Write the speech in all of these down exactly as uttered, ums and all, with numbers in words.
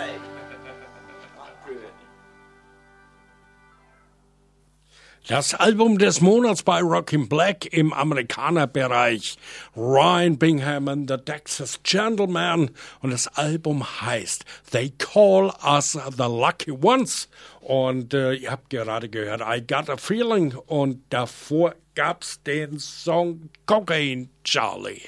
Das Album des Monats bei Rockin' Black im Amerikanerbereich. Ryan Bingham and the Texas Gentlemen. Und das Album heißt They Call Us the Lucky Ones. Und äh, ihr habt gerade gehört I Got a Feeling. Und davor gab's den Song Cocaine Charlie.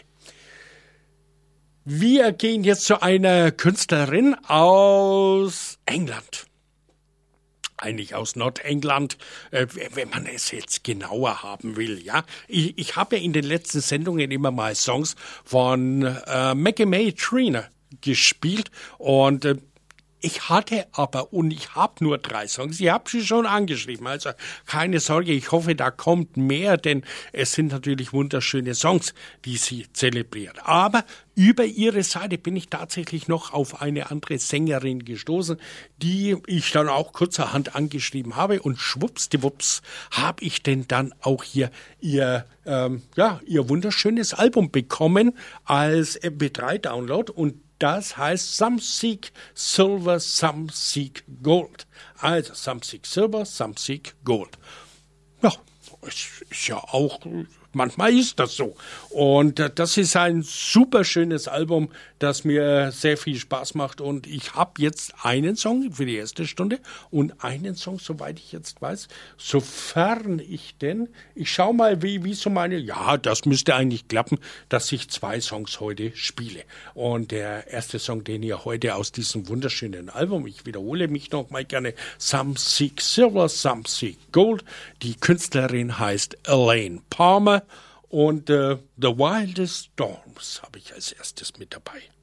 Wir gehen jetzt zu einer Künstlerin aus England. Eigentlich aus Nordengland, äh, wenn man es jetzt genauer haben will, ja. Ich, ich habe ja in den letzten Sendungen immer mal Songs von äh, Maggie May Trainer gespielt und äh, ich hatte aber, und ich habe nur drei Songs, ich habe sie schon angeschrieben, also keine Sorge, ich hoffe, da kommt mehr, denn es sind natürlich wunderschöne Songs, die sie zelebriert. Aber über ihre Seite bin ich tatsächlich noch auf eine andere Sängerin gestoßen, die ich dann auch kurzerhand angeschrieben habe und schwuppsdiwupps habe ich denn dann auch hier ihr, ähm, ja, ihr wunderschönes Album bekommen als M P drei Download und das heißt Some Seek Silver, Some Seek Gold. Also Some Seek Silver, Some Seek Gold. Ja, es ist ja auch, manchmal ist das so. Und äh, das ist ein super schönes Album, das mir sehr viel Spaß macht. Und ich habe jetzt einen Song für die erste Stunde und einen Song, soweit ich jetzt weiß, sofern ich denn, ich schau mal, wie, wie so meine, ja, das müsste eigentlich klappen, dass ich zwei Songs heute spiele. Und der erste Song, den ihr heute aus diesem wunderschönen Album, ich wiederhole mich noch mal gerne, Some Seek Silver, Some Seek Gold. Die Künstlerin heißt Elaine Palmer und äh, The Wildest Storms habe ich als erstes mit dabei.